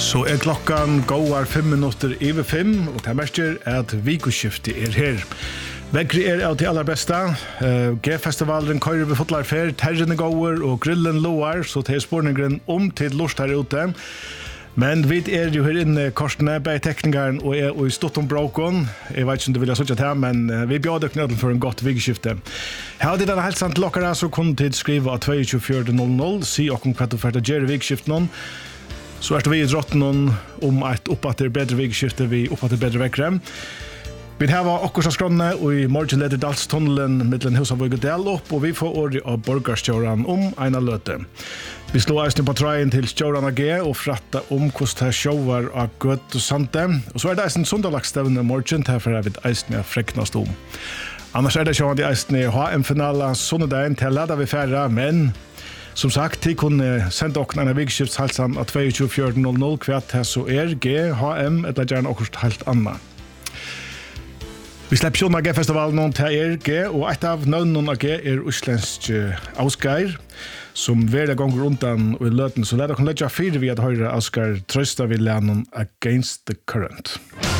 Så klockan går 5 minutter över 5 och det märker att vikoskiftet här. Vägri av till allra bästa. G-festivalen kører vi fotlar fer, terrene går och grillen loar, så det spårningen till lust här ute. Men vi ju här inne korsene, bei teknikeren og I Stotton Brokon. Jeg vet ikke om du vil ha suttet her, men vi bjør dere nødvendig for en godt vigskifte. Her det denne helsen til dere, så kunne du skrive av 22.00, si dere hva du får til å gjøre vigskiften. Så vi I drotten om et oppatter bedre vigskifte, vi oppatter bedre vekkere. Vi har akkurat skrånne, og I morgen leder Dalstunnelen mittelen Husavøy og Del opp, og vi får året av borgerstjåren om en av løte. Vi slår eisen på treien til Stjåren AG og fratta om hvordan det sjåvar av Gøt og Sante. Og så det eisen sondalagsstevne morgen, derfor vi eisen jeg freknast om. Annars det sjåvan de eisen I HM-finalen sonnedagen til leda vi færre, men som sagt, de kunne sende okken en av vikskiftshalsen av 22.00 kvart her så G, HM, eller gjerne akkurat helt annet. Vi slipper sjån av G-festivalen til G, og et av navnen av G Uslensk Ausgeir, som hver gang rundt den og I løten, så leder dere legge 4 ved at høyre Ausgeir trøster vi læren Against the Current.